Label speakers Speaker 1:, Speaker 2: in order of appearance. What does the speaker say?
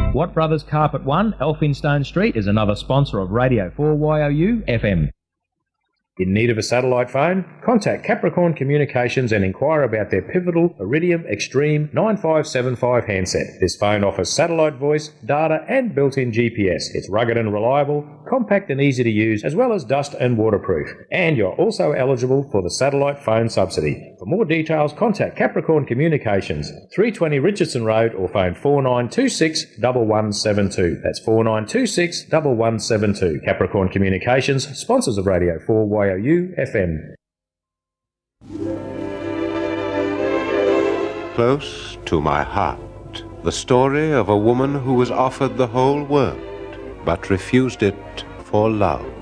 Speaker 1: Watt Brothers Carpet One, Elphinstone Street, is another sponsor of Radio 4YOU FM. In need of a satellite phone? Contact Capricorn Communications and inquire about their pivotal Iridium Extreme 9575 handset. This phone offers satellite voice, data and built-in GPS. It's rugged and reliable, compact and easy to use, as well as dust and waterproof. And you're also eligible for the satellite phone subsidy. For more details, contact Capricorn Communications, 320 Richardson Road, or phone 4926 1172. That's 4926 1172. Capricorn Communications, sponsors of Radio 4YOU FM.
Speaker 2: Close to my heart, the story of a woman who was offered the whole world, but refused it for love.